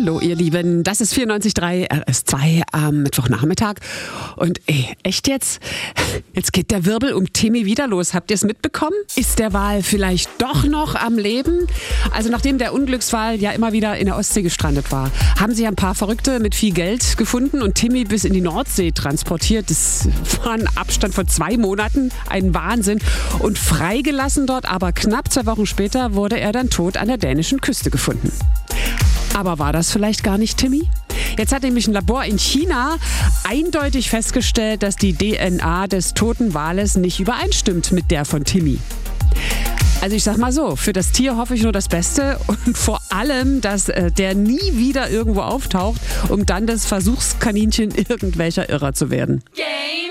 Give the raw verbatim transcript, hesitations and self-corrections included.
Hallo ihr Lieben, das ist vierundneunzig Komma drei R S zwei am Mittwochnachmittag. Und ey, echt jetzt? Jetzt geht der Wirbel um Timmy wieder los. Habt ihr es mitbekommen? Ist der Wal vielleicht doch noch am Leben? Also nachdem der Unglückswal ja immer wieder in der Ostsee gestrandet war, haben sie ein paar Verrückte mit viel Geld gefunden und Timmy bis in die Nordsee transportiert. Das war ein Abstand von zwei Monaten, ein Wahnsinn. Und freigelassen dort, aber knapp zwei Wochen später wurde er dann tot an der dänischen Küste gefunden. Aber war das vielleicht gar nicht Timmy? Jetzt hat nämlich ein Labor in China eindeutig festgestellt, dass die D N A des toten Wales nicht übereinstimmt mit der von Timmy. Also ich sag mal so, für das Tier hoffe ich nur das Beste und vor allem, dass äh, der nie wieder irgendwo auftaucht, um dann das Versuchskaninchen irgendwelcher Irrer zu werden. Game